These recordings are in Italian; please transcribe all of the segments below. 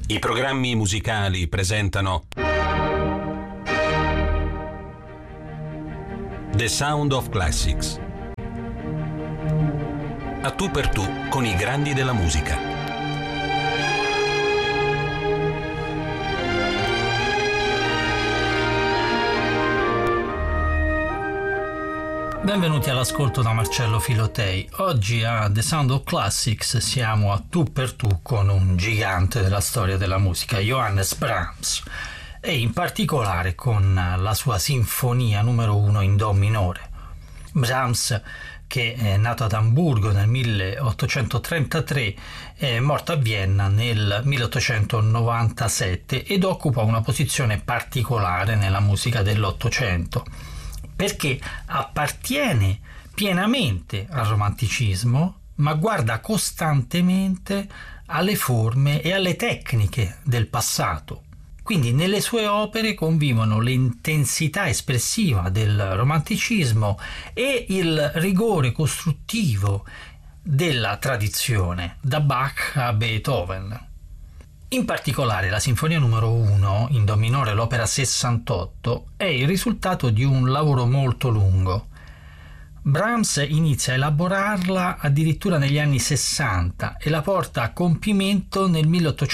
I programmi musicali presentano The Sound of Classics. A tu per tu con i grandi della musica. Benvenuti all'ascolto da Marcello Filotei. Oggi a The Sound of Classics siamo a tu per tu con un gigante della storia della musica, Johannes Brahms, e in particolare con la sua sinfonia numero 1 in do minore. Brahms, che è nato ad Amburgo nel 1833, è morto a Vienna nel 1897 ed occupa una posizione particolare nella musica dell'Ottocento, perché appartiene pienamente al romanticismo, ma guarda costantemente alle forme e alle tecniche del passato. Quindi nelle sue opere convivono l'intensità espressiva del romanticismo e il rigore costruttivo della tradizione, da Bach a Beethoven. In particolare la Sinfonia numero 1 in do minore, l'opera 68, è il risultato di un lavoro molto lungo. Brahms inizia a elaborarla addirittura negli anni 60 e la porta a compimento nel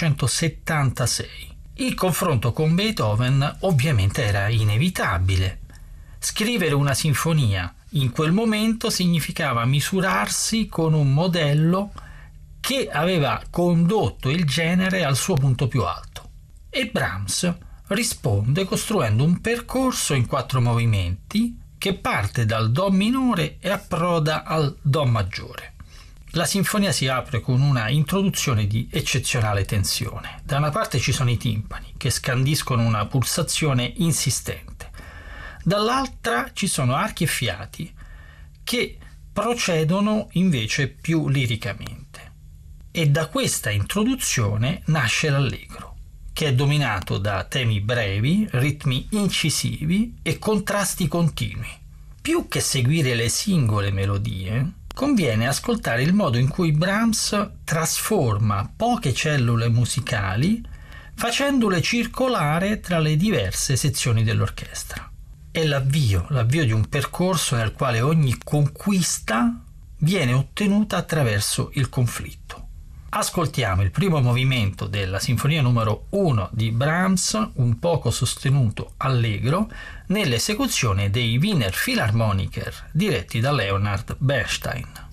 1876. Il confronto con Beethoven ovviamente era inevitabile. Scrivere una sinfonia in quel momento significava misurarsi con un modello che aveva condotto il genere al suo punto più alto. E Brahms risponde costruendo un percorso in 4 movimenti che parte dal do minore e approda al do maggiore. La sinfonia si apre con una introduzione di eccezionale tensione. Da una parte ci sono i timpani che scandiscono una pulsazione insistente, dall'altra ci sono archi e fiati che procedono invece più liricamente. E da questa introduzione nasce l'allegro, che è dominato da temi brevi, ritmi incisivi e contrasti continui. Più che seguire le singole melodie, conviene ascoltare il modo in cui Brahms trasforma poche cellule musicali facendole circolare tra le diverse sezioni dell'orchestra. È l'avvio di un percorso nel quale ogni conquista viene ottenuta attraverso il conflitto. Ascoltiamo il primo movimento della Sinfonia numero 1 di Brahms, un poco sostenuto allegro, nell'esecuzione dei Wiener Philharmoniker diretti da Leonard Bernstein.